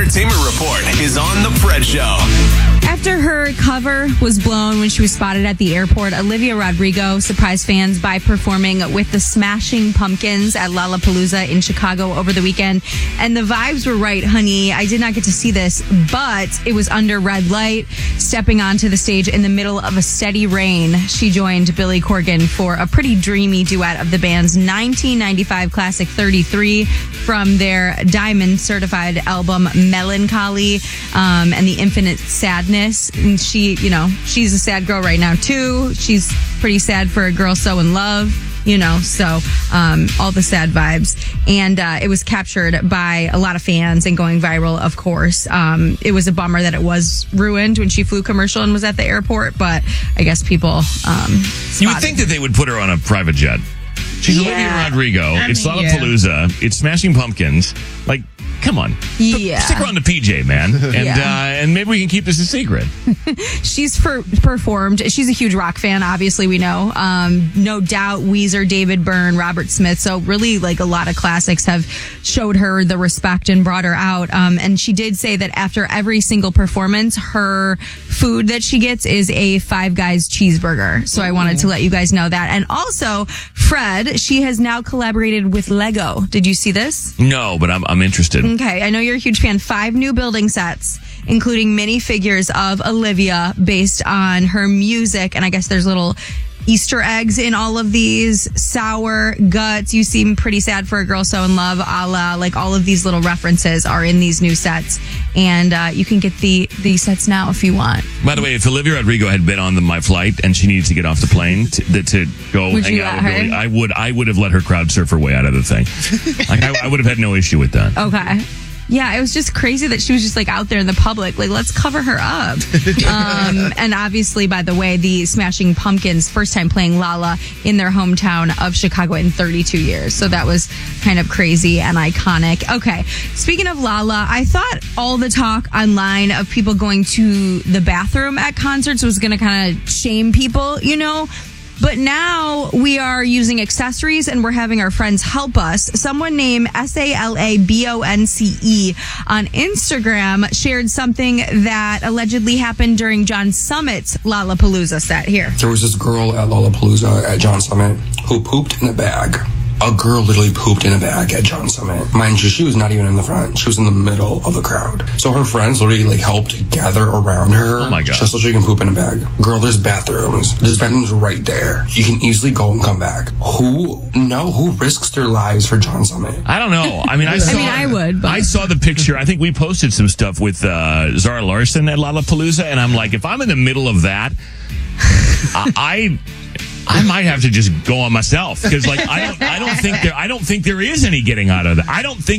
entertainment report is on The Fred Show. After her cover was blown when she was spotted at the airport, Olivia Rodrigo surprised fans by performing with the Smashing Pumpkins at Lollapalooza in Chicago over the weekend. And the vibes were right, honey. I did not get to see this, but it was under red light. Stepping onto the stage in the middle of a steady rain, she joined Billy Corgan for a pretty dreamy duet of the band's 1995 classic 33 from their Diamond certified album Melancholy and the Infinite Sadness. And she, she's a sad girl right now too. She's pretty sad for a girl so in love, so all the sad vibes. And it was captured by a lot of fans and going viral, of course. It was a bummer that it was ruined when she flew commercial and was at the airport, but I guess people You would think that they would put her on a private jet. She's Olivia Rodrigo. It's Lollapalooza. It's Smashing Pumpkins. Like, come on. Yeah. Stick her on the PJ, man. And maybe we can keep this a secret. She's performed. She's a huge rock fan, obviously, we know. No doubt Weezer, David Byrne, Robert Smith. So really, like, a lot of classics have showed her the respect and brought her out. And she did say that after every single performance, her food that she gets is a Five Guys cheeseburger. So I wanted to let you guys know that. And also, Fred, she has now collaborated with Lego. Did you see this? No, but I'm interested. Okay, I know you're a huge fan. 5 new building sets, including mini figures of Olivia based on her music. And I guess there's little Easter eggs in all of these. Sour Guts, You Seem Pretty Sad for a Girl So in Love, a la, like, all of these little references are in these new sets. And you can get these sets now if you want. By the way, if Olivia Rodrigo had been on my flight and she needed to get off the plane to go hang out with Billy, I would have let her crowd surf her way out of the thing. Like, I would have had no issue with that. Okay. Yeah, it was just crazy that she was just like out there in the public. Like, let's cover her up. And obviously, by the way, the Smashing Pumpkins first time playing Lolla in their hometown of Chicago in 32 years. So that was kind of crazy and iconic. Okay, speaking of Lolla, I thought all the talk online of people going to the bathroom at concerts was going to kind of shame people, But now we are using accessories and we're having our friends help us. Someone named SALABONCE on Instagram shared something that allegedly happened during John Summit's Lollapalooza set here. There was this girl at Lollapalooza at John Summit who pooped in a bag. A girl literally pooped in a bag at John Summit. Mind you, she was not even in the front. She was in the middle of the crowd. So her friends literally helped gather around her. Oh my God. Just so she can poop in a bag. Girl, there's bathrooms. There's bathrooms right there. You can easily go and come back. Who risks their lives for John Summit? I don't know. I mean, I would. But. I saw the picture. I think we posted some stuff with Zara Larsson at Lollapalooza, and I'm like, if I'm in the middle of that, I might have to just go on myself because, like, I don't think there is any getting out of that. I don't think